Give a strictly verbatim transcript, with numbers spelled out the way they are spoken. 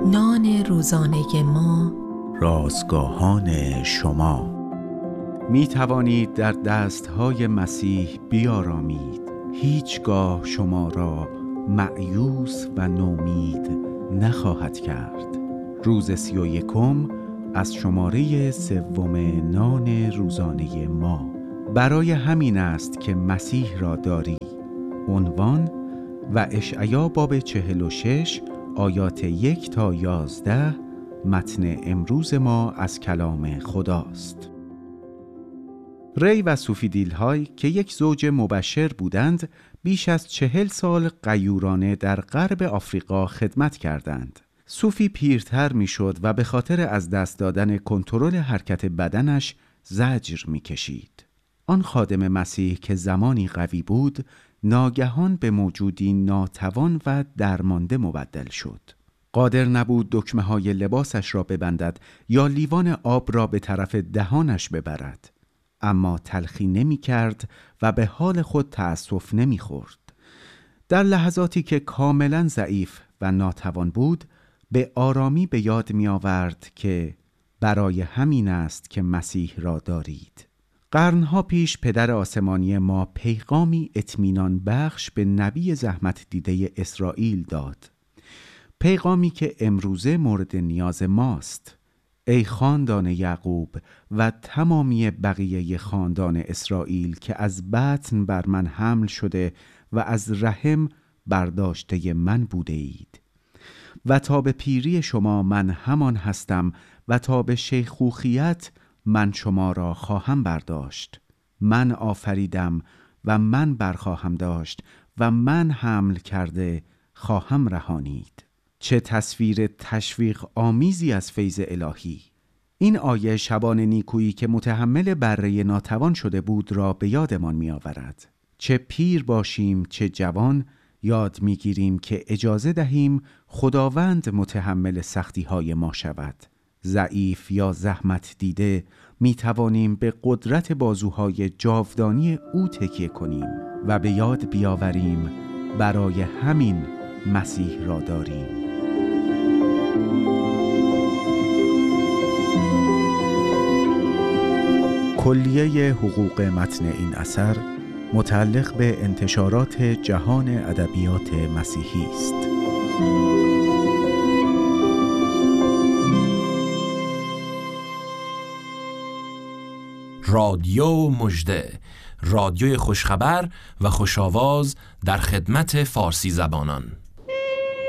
نان روزانه ما، رازگاهان شما. می توانید در دستهای مسیح بیارامید. هیچگاه شما را مأیوس و نومید نخواهد کرد. روز سی و یکم از شماره سوم نان روزانه ما. برای همین است که مسیح را داری. عنوان و اشعیا باب چهل و شش آیات یک تا یازده. متن امروز ما از کلام خداست. ری و سوفیدیل های که یک زوج مبشر بودند، بیش از چهل سال غیورانه در غرب آفریقا خدمت کردند. سوفی پیرتر می شد و به خاطر از دست دادن کنترل حرکت بدنش زجر می کشید. آن خادم مسیح که زمانی قوی بود، ناگهان به موجودی ناتوان و درمانده مبدل شد. قادر نبود دکمه های لباسش را ببندد یا لیوان آب را به طرف دهانش ببرد. اما تلخی نمی کرد و به حال خود تأسف نمی خورد. در لحظاتی که کاملا ضعیف و ناتوان بود، به آرامی به یاد می آورد که برای همین است که مسیح را دارید. قرنها پیش پدر آسمانی ما پیغامی اطمینان بخش به نبی زحمت دیده اسرائیل داد. پیغامی که امروزه مورد نیاز ماست. ای خاندان یعقوب و تمامی بقیه خاندان اسرائیل که از بطن بر من حمل شده و از رحم برداشته من بوده اید. و تا به پیری شما من همان هستم و تا به شیخوخیت من شما را خواهم برداشت. من آفریدم و من برخواهم داشت و من حمل کرده خواهم رهانید. چه تصویر تشویق آمیزی از فیض الهی! این آیه شبان نیکویی که متحمل بره ناتوان شده بود را به یادمان می آورد. چه پیر باشیم چه جوان، یاد می گیریم که اجازه دهیم خداوند متحمل سختی های ما شود. ضعیف یا زحمت دیده می توانیم به قدرت بازوهای جاودانی او تکیه کنیم و به یاد بیاوریم برای همین مسیح را داریم. کلیه حقوق متن این اثر متعلق به انتشارات جهان ادبیات مسیحی است. رادیو مژده، رادیوی خوشخبر و خوشاواز در خدمت فارسی زبانان.